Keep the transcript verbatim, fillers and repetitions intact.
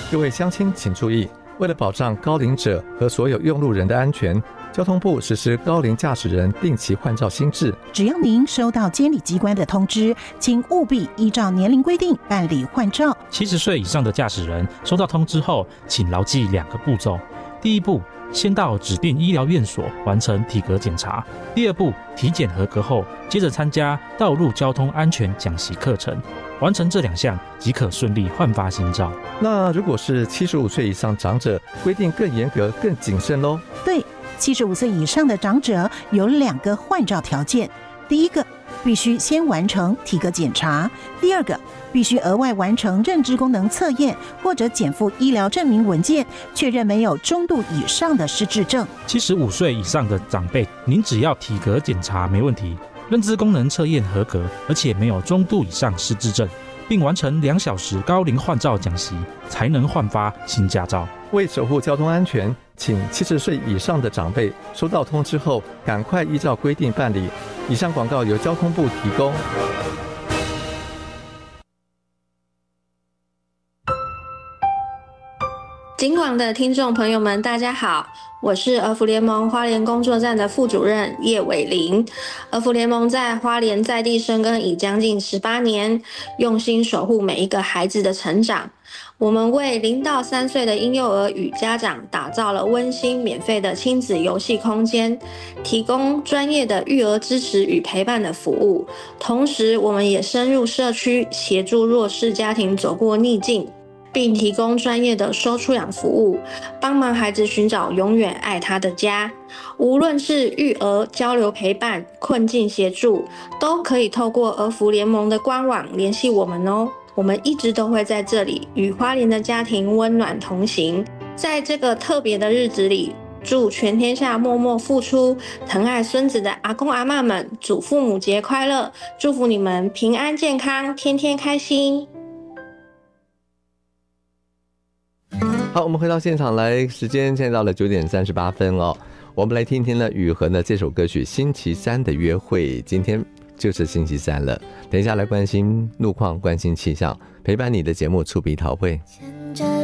各位乡亲请注意，为了保障高龄者和所有用路人的安全，交通部实施高龄驾驶人定期换照新制。 只要您收到监理机关的通知，请务必依照年龄规定办理换照。 七十岁以上的驾驶人收到通知后，请牢记两个步骤。第一步，先到指定医疗院所完成体格检查。第二步，体检合格后，接着参加道路交通安全讲习课程。完成这两项即可顺利换发新照。 那如果是七十五岁以上长者，规定更严格更谨慎咯。 对，七十五岁以上的长者有两个换照条件。第一个，必须先完成体格检查；第二个，必须额外完成认知功能测验或者减负医疗证明文件，确认没有中度以上的失智症。 七十五岁以上的长辈，您只要体格检查没问题，认知功能测验合格，而且没有中度以上失智症，并完成两小时高龄换照讲习，才能换发新驾照。 为守护交通安全，请七十岁以上的长辈收到通知后，赶快依照规定办理。以上广告由交通部提供。 警广的听众朋友们，大家好，我是儿福联盟花莲工作站的副主任叶伟玲。儿福联盟在花莲在地生根已将近十八年，用心守护每一个孩子的成长。我们为零到三岁的婴幼儿与家长打造了温馨免费的亲子游戏空间，提供专业的育儿支持与陪伴的服务。同时，我们也深入社区，协助弱势家庭走过逆境，并提供专业的收出养服务，帮忙孩子寻找永远爱他的家。无论是育儿、交流陪伴、困境协助，都可以透过儿福联盟的官网联系我们哦。我们一直都会在这里与花莲的家庭温暖同行。在这个特别的日子里，祝全天下默默付出、疼爱孙子的阿公阿嬷们，祝父母节快乐！祝福你们平安健康，天天开心。 好，我们回到现场来，时间现在到了九点三十八分哦。我们来听听呢雨禾呢这首歌曲《星期三的约会》。今天就是星期三了，等一下来关心路况，关心气象，陪伴你的节目触鼻桃会。